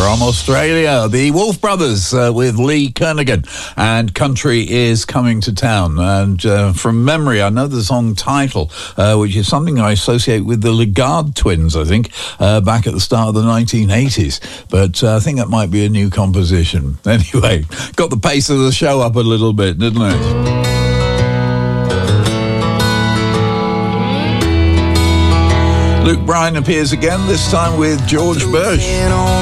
From Australia, the Wolf Brothers with Lee Kernaghan, and Country is Coming to Town. And from memory, I know the song title, which is something I associate with the Lagarde twins, I think, back at the start of the 1980s. But I think that might be a new composition. Anyway, got the pace of the show up a little bit, didn't it? Luke Bryan appears again, this time with George Bush.